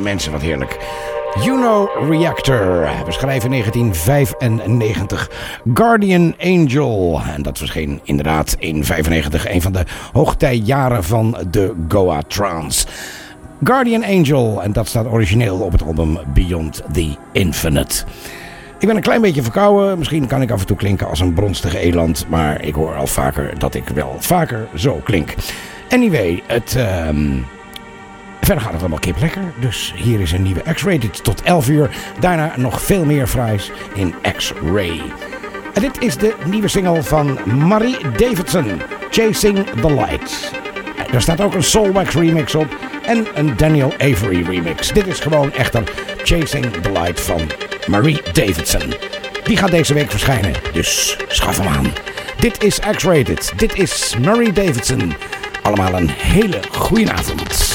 mensen, wat heerlijk. Juno Reactor. We schrijven 1995. Guardian Angel. En dat verscheen inderdaad in 1995. Een van de hoogtijjaren van de Goa Trance. Guardian Angel. En dat staat origineel op het album Beyond the Infinite. Ik ben een klein beetje verkouden. Misschien kan ik af en toe klinken als een bronstige eland. Maar ik hoor al vaker dat ik wel vaker zo klink. Anyway, verder gaat het allemaal kip lekker. Dus hier is een nieuwe X-Rated tot 11 uur. Daarna nog veel meer fraais in X-Ray. En dit is de nieuwe single van Marie Davidson. Chasing the Light. Er staat ook een Soulwax remix op. En een Daniel Avery remix. Dit is gewoon echter Chasing the Light van Marie Davidson. Die gaat deze week verschijnen. Dus schaf hem aan. Dit is X-Rated. Dit is Marie Davidson. Allemaal een hele goede avond.